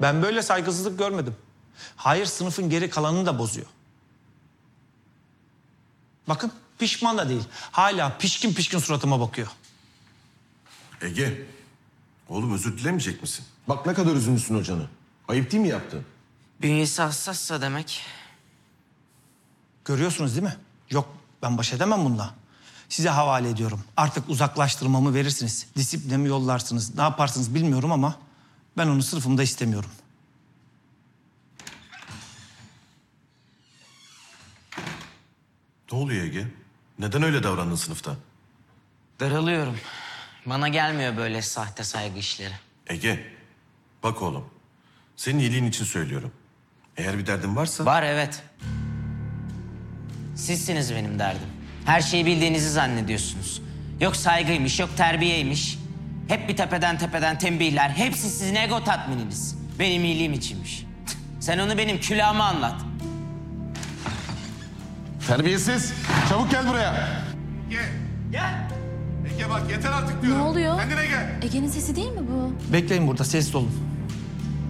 Ben böyle saygısızlık görmedim. Hayır, sınıfın geri kalanını da bozuyor. Bakın, pişman da değil. Hala pişkin pişkin suratıma bakıyor. Ege, oğlum özür dilemeyecek misin? Bak ne kadar üzülmüşsün hocanı. Ayıp değil mi yaptın? Bünyesi hassassa demek. Görüyorsunuz değil mi? Yok, ben baş edemem bununla. Size havale ediyorum. Artık uzaklaştırmamı verirsiniz. Disipline mi yollarsınız? Ne yaparsınız bilmiyorum ama ben onu sınıfımda istemiyorum. Ne oluyor Ege? Neden öyle davrandın sınıfta? Daralıyorum. Bana gelmiyor böyle sahte saygı işleri. Ege, bak oğlum. Senin iyiliğin için söylüyorum. Eğer bir derdin varsa... Var evet. Sizsiniz benim derdim. Her şeyi bildiğinizi zannediyorsunuz. Yok saygıymış, yok terbiyeymiş. Hep bir tepeden tembihler. Hepsi sizin ego tatmininiz. Benim iyiliğim içinmiş. Sen onu benim külahıma anlat. Terbiyesiz! Çabuk gel buraya! Gel. Ege bak yeter artık diyorum. Ne oluyor? Kendine gel. Ege'nin sesi değil mi bu? Bekleyin burada, sessiz olun.